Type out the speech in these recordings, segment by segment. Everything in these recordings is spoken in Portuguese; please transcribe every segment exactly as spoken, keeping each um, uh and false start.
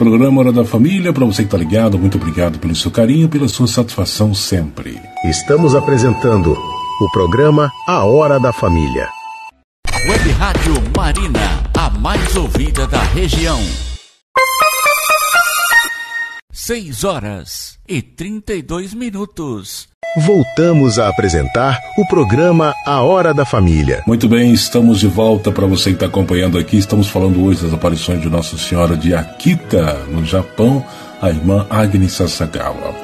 Programa Hora da Família, para você que está ligado, muito obrigado pelo seu carinho, pela sua satisfação sempre. Estamos apresentando o programa A Hora da Família. Web Rádio Marina, a mais ouvida da região. Seis horas e trinta e dois minutos. Voltamos a apresentar o programa A Hora da Família. Muito bem, estamos de volta. Para você que está acompanhando aqui, estamos falando hoje das aparições de Nossa Senhora de Akita, no Japão, a irmã Agnes Sasagawa.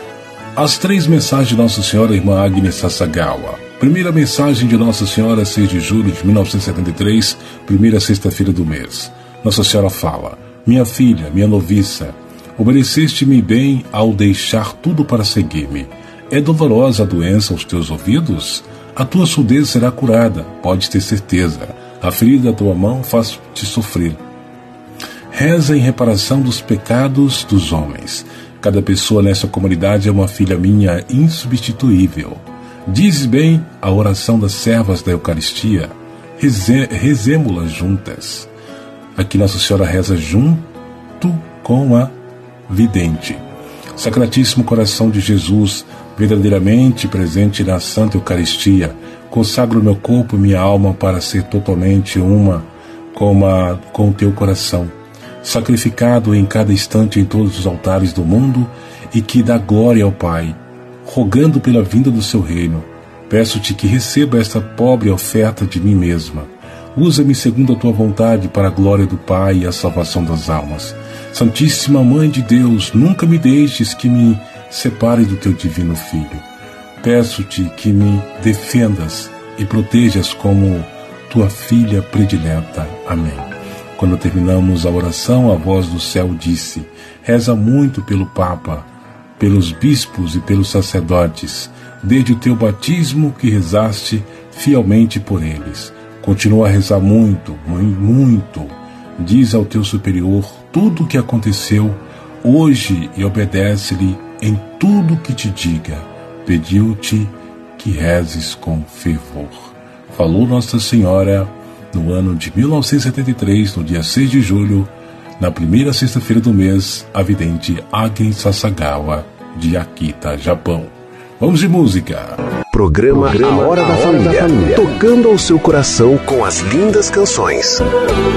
As três mensagens de Nossa Senhora, irmã Agnes Sasagawa. Primeira mensagem de Nossa Senhora, seis de julho de mil novecentos e setenta e três, primeira sexta-feira do mês. Nossa Senhora fala: minha filha, minha noviça, obedeceste-me bem ao deixar tudo para seguir-me. É dolorosa a doença aos teus ouvidos? A tua surdez será curada, podes ter certeza. A ferida da tua mão faz-te sofrer. Reza em reparação dos pecados dos homens. Cada pessoa nessa comunidade é uma filha minha insubstituível. Dize bem a oração das servas da Eucaristia. Reze, rezemo-la juntas. Aqui Nossa Senhora reza junto com a vidente. Sacratíssimo Coração de Jesus, verdadeiramente presente na Santa Eucaristia, consagro meu corpo e minha alma para ser totalmente uma com, a, com o teu coração, sacrificado em cada instante em todos os altares do mundo, e que dá glória ao Pai, rogando pela vinda do seu reino. Peço-te que receba esta pobre oferta de mim mesma. Usa-me segundo a tua vontade para a glória do Pai e a salvação das almas. Santíssima Mãe de Deus, nunca me deixes que me separe do teu divino Filho. Peço-te que me defendas e protejas como tua filha predileta. Amém. Quando terminamos a oração, a voz do céu disse: reza muito pelo Papa, pelos bispos e pelos sacerdotes, desde o teu batismo que rezaste fielmente por eles. Continua a rezar muito, muito. Diz ao teu superior tudo o que aconteceu hoje e obedece-lhe em tudo que te diga. Pediu-te que rezes com fervor. Falou Nossa Senhora no ano de mil novecentos e setenta e três, no dia seis de julho, na primeira sexta-feira do mês, a vidente Agnes Sasagawa, de Akita, Japão. Vamos de música. Programa, Programa A Hora, da, Hora Família, da Família, tocando ao seu coração com as lindas canções.